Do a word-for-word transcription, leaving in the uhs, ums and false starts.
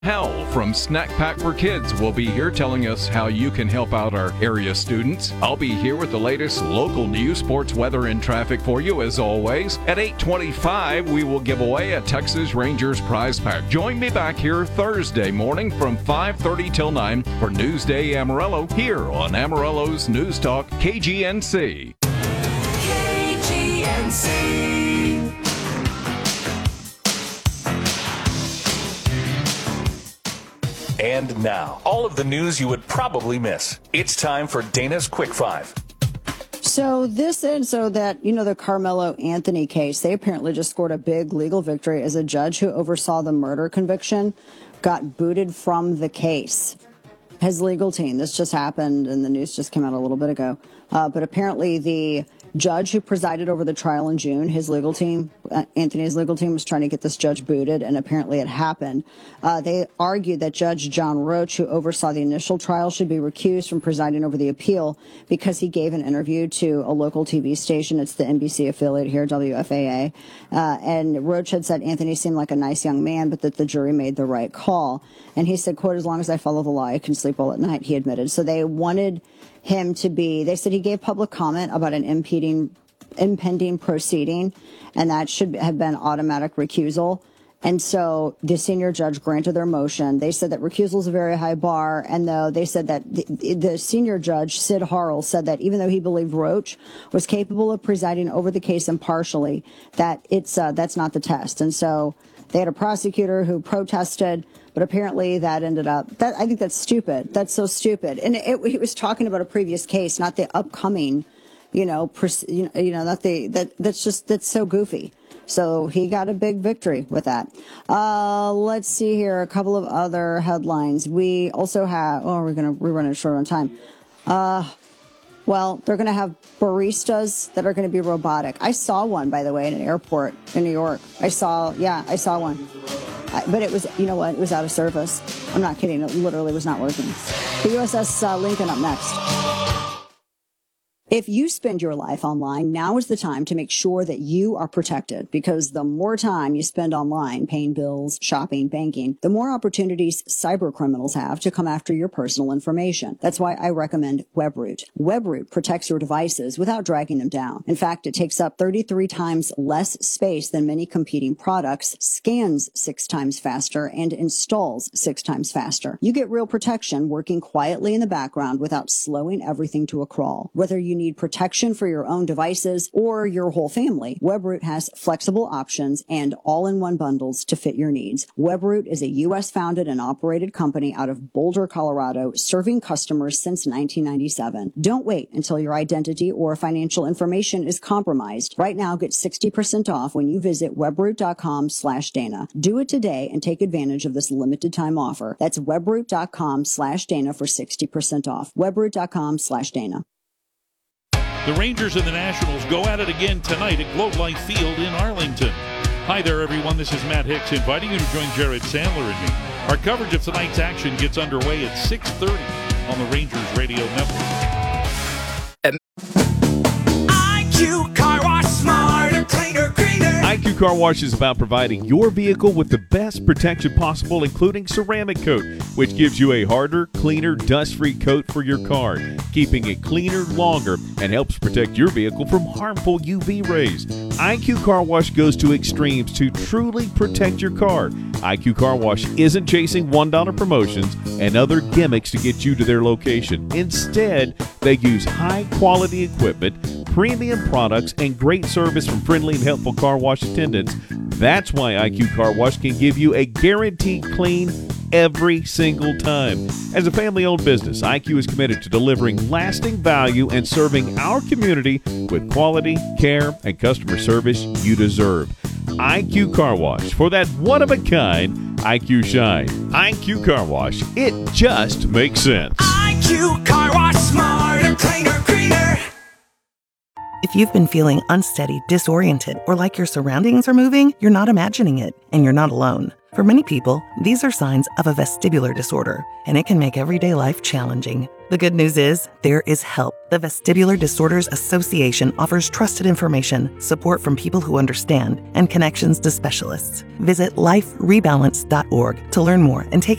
Hal from Snack Pack for Kids will be here telling us how you can help out our area students. I'll be here with the latest local news, sports, weather, and traffic for you as always. At eight twenty-five, we will give away a Texas Rangers prize pack. Join me back here Thursday morning from five thirty till nine for Newsday Amarillo here on Amarillo's News Talk K G N C. K G N C. And now, all of the news you would probably miss. It's time for Dana's Quick Five. So this and so that, you know, the Carmelo Anthony case, they apparently just scored a big legal victory as a judge who oversaw the murder conviction got booted from the case. His legal team, this just happened and the news just came out a little bit ago. Uh, but apparently the judge who presided over the trial in June, his legal team, uh, Anthony's legal team was trying to get this judge booted, and apparently it happened. Uh, they argued that Judge John Roach, who oversaw the initial trial, should be recused from presiding over the appeal because he gave an interview to a local T V station. It's the N B C affiliate here, W F A A. Uh, and Roach had said Anthony seemed like a nice young man, but that the jury made the right call. And he said, quote, "As long as I follow the law, I can sleep well at night," he admitted. So they wanted him to be, they said he gave public comment about an impeding, impending proceeding, and that should have been automatic recusal. And so the senior judge granted their motion. They said that recusal is a very high bar, and though they said that the, the senior judge, Sid Harrell, said that even though he believed Roach was capable of presiding over the case impartially, that it's uh, that's not the test. And so they had a prosecutor who protested, but apparently that ended up, that I think that's stupid. That's so stupid. And it, he was talking about a previous case, not the upcoming, you know, pers- you know, you know, not the, that, that's just, that's so goofy. So he got a big victory with that. Uh, let's see here, a couple of other headlines. We also have, oh, we're going to, we're running short on time. Uh, well, they're going to have baristas that are going to be robotic. I saw one, by the way, in an airport in New York. I saw, yeah, I saw one. I, but it was, you know what, it was out of service. I'm not kidding. It literally was not working. The U S S uh, Lincoln up next. If you spend your life online, now is the time to make sure that you are protected, because the more time you spend online paying bills, shopping, banking, the more opportunities cyber criminals have to come after your personal information. That's why I recommend Webroot. Webroot protects your devices without dragging them down. In fact, it takes up thirty-three times less space than many competing products, scans six times faster, and installs six times faster. You get real protection working quietly in the background without slowing everything to a crawl. Whether you need protection for your own devices or your whole family, Webroot has flexible options and all-in-one bundles to fit your needs. Webroot is a U S founded and operated company out of Boulder, Colorado, serving customers since nineteen ninety-seven. Don't wait until your identity or financial information is compromised. Right now, get sixty percent off when you visit webroot.com slash Dana. Do it today and take advantage of this limited time offer. That's webroot.com slash Dana for sixty percent off. Webroot.com slash Dana. The Rangers and the Nationals go at it again tonight at Globe Life Field in Arlington. Hi there, everyone. This is Matt Hicks inviting you to join Jared Sandler and me. Our coverage of tonight's action gets underway at six thirty on the Rangers Radio Network. Um. I Q Car Wash, smarter, cleaner, greener. I Q Car Wash is about providing your vehicle with the best protection possible, including ceramic coat, which gives you a harder, cleaner, dust-free coat for your car, keeping it cleaner longer and helps protect your vehicle from harmful U V rays. I Q Car Wash goes to extremes to truly protect your car. I Q Car Wash isn't chasing one dollar promotions and other gimmicks to get you to their location. Instead, they use high-quality equipment, premium products, and great service from friendly and helpful car wash attendants. That's why I Q Car Wash can give you a guaranteed clean every single time. As a family-owned business, I Q is committed to delivering lasting value and serving our community with quality, care, and customer service you deserve. I Q Car Wash, for that one-of-a-kind I Q shine. I Q Car Wash, it just makes sense. I Q Car Wash, smarter, cleaner, greener. If you've been feeling unsteady, disoriented, or like your surroundings are moving, you're not imagining it, and you're not alone. For many people, these are signs of a vestibular disorder, and it can make everyday life challenging. The good news is, there is help. The Vestibular Disorders Association offers trusted information, support from people who understand, and connections to specialists. Visit life rebalance dot org to learn more and take